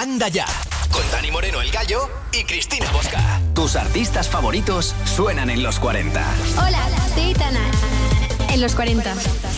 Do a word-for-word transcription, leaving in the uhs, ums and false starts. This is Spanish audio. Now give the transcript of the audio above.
Anda Ya, con Dani Moreno el Gallo y Cristina Bosca. Tus artistas favoritos suenan en los cuarenta. Hola, soy Itana. En los cuarenta.